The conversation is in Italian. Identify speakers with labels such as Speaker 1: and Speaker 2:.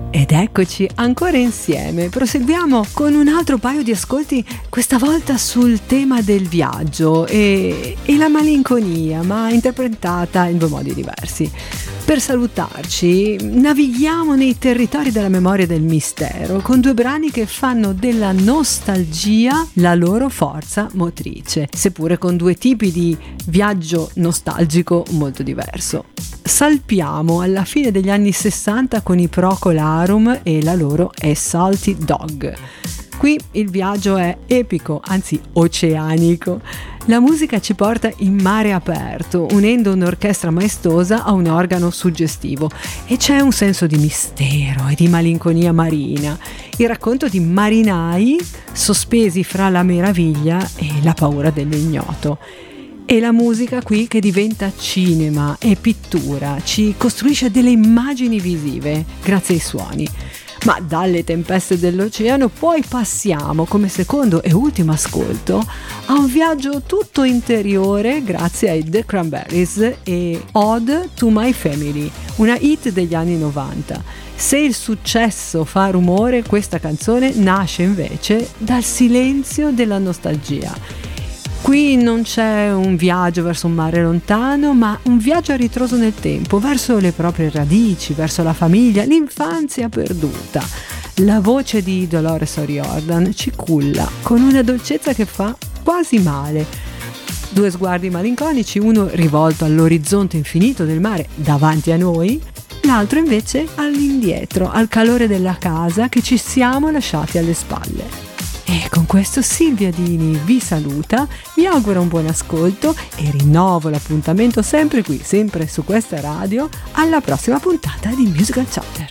Speaker 1: Ed eccoci ancora insieme, proseguiamo con un altro paio di ascolti, questa volta sul tema del viaggio e la malinconia, ma interpretata in due modi diversi. Per salutarci navighiamo nei territori della memoria e del mistero con due brani che fanno della nostalgia la loro forza motrice, seppure con due tipi di viaggio nostalgico molto diverso. Salpiamo alla fine degli anni 60 con i Procol e la loro A Salty Dog. Qui il viaggio è epico, anzi oceanico. La musica ci porta in mare aperto, unendo un'orchestra maestosa a un organo suggestivo, e c'è un senso di mistero e di malinconia marina. Il racconto di marinai sospesi fra la meraviglia e la paura dell'ignoto. E la musica qui che diventa cinema e pittura, ci costruisce delle immagini visive grazie ai suoni. Ma dalle tempeste dell'oceano poi passiamo come secondo e ultimo ascolto a un viaggio tutto interiore grazie ai The Cranberries e Ode to My Family, una hit degli anni 90. Se il successo fa rumore, questa canzone nasce invece dal silenzio della nostalgia. Qui non c'è un viaggio verso un mare lontano, ma un viaggio a ritroso nel tempo, verso le proprie radici, verso la famiglia, l'infanzia perduta. La voce di Dolores O'Riordan ci culla con una dolcezza che fa quasi male. Due sguardi malinconici, uno rivolto all'orizzonte infinito del mare davanti a noi, l'altro invece all'indietro, al calore della casa che ci siamo lasciati alle spalle. E con questo Silvia Dini vi saluta, vi auguro un buon ascolto e rinnovo l'appuntamento sempre qui, sempre su questa radio, alla prossima puntata di Musical Chatter.